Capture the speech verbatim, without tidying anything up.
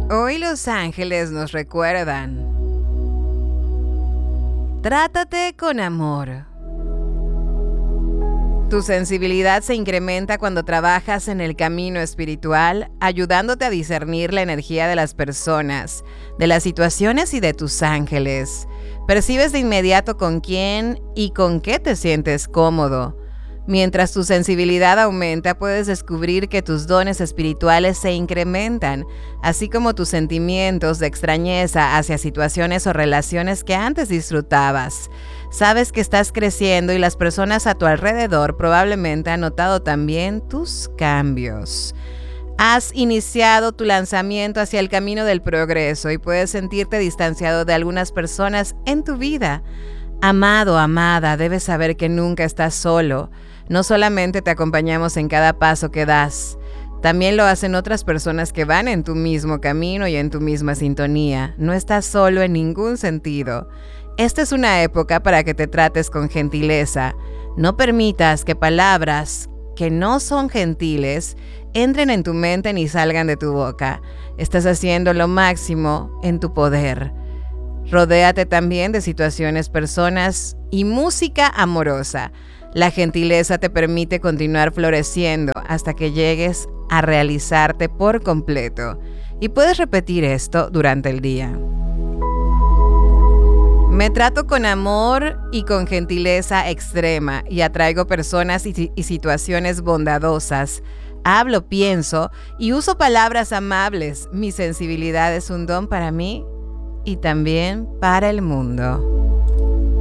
Hoy los ángeles nos recuerdan: trátate con amor. Tu sensibilidad se incrementa cuando trabajas en el camino espiritual, ayudándote a discernir la energía de las personas, de las situaciones y de tus ángeles. Percibes de inmediato con quién y con qué te sientes cómodo. Mientras tu sensibilidad aumenta, puedes descubrir que tus dones espirituales se incrementan, así como tus sentimientos de extrañeza hacia situaciones o relaciones que antes disfrutabas. Sabes que estás creciendo y las personas a tu alrededor probablemente han notado también tus cambios. Has iniciado tu lanzamiento hacia el camino del progreso y puedes sentirte distanciado de algunas personas en tu vida. Amado, amada, debes saber que nunca estás solo. No solamente te acompañamos en cada paso que das, también lo hacen otras personas que van en tu mismo camino y en tu misma sintonía. No estás solo en ningún sentido. Esta es una época para que te trates con gentileza. No permitas que palabras que no son gentiles entren en tu mente ni salgan de tu boca. Estás haciendo lo máximo en tu poder. Rodéate también de situaciones, personas y música amorosa. La gentileza te permite continuar floreciendo hasta que llegues a realizarte por completo. Y puedes repetir esto durante el día. Me trato con amor y con gentileza extrema y atraigo personas y, y situaciones bondadosas. Hablo, pienso y uso palabras amables. Mi sensibilidad es un don para mí y también para el mundo.